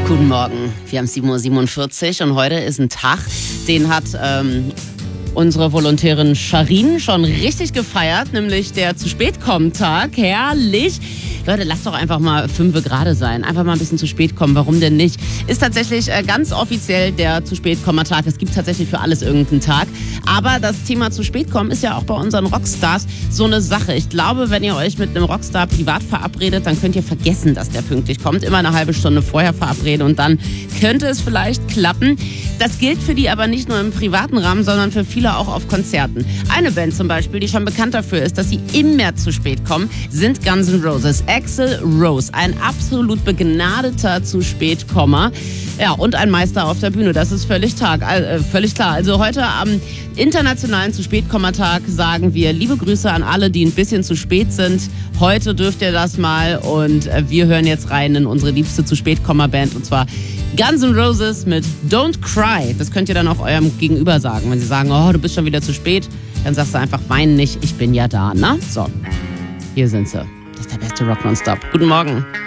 Guten Morgen, wir haben 7:47 Uhr und heute ist ein Tag, den hat unsere Volontärin Sharin schon richtig gefeiert, nämlich der Zu-Spät-Kommen-Tag. Herrlich! Leute, lasst doch einfach mal 5 gerade sein. Einfach mal ein bisschen zu spät kommen. Warum denn nicht? Ist tatsächlich ganz offiziell der Zu-Spät-Kommen-Tag. Es gibt tatsächlich für alles irgendeinen Tag. Aber das Thema zu spät kommen ist ja auch bei unseren Rockstars so eine Sache. Ich glaube, wenn ihr euch mit einem Rockstar privat verabredet, dann könnt ihr vergessen, dass der pünktlich kommt. Immer eine halbe Stunde vorher verabreden und dann könnte es vielleicht klappen. Das gilt für die aber nicht nur im privaten Rahmen, sondern für viele auch auf Konzerten. Eine Band zum Beispiel, die schon bekannt dafür ist, dass sie immer zu spät kommen, sind Guns N' Roses. Axl Rose, ein absolut begnadeter Zu-Spät-Kommer. Ja, und ein Meister auf der Bühne, das ist völlig klar. Also heute am internationalen Zu-Spät-Komma-Tag sagen wir liebe Grüße an alle, die ein bisschen zu spät sind. Heute dürft ihr das mal und wir hören jetzt rein in unsere liebste Zu-Spät-Komma-Band und zwar Guns N' Roses mit Don't Cry. Das könnt ihr dann auch eurem Gegenüber sagen. Wenn sie sagen, oh, du bist schon wieder zu spät, dann sagst du einfach, wein nicht, ich bin ja da, ne? So, hier sind sie. Das ist der beste Rock nonstop. Guten Morgen.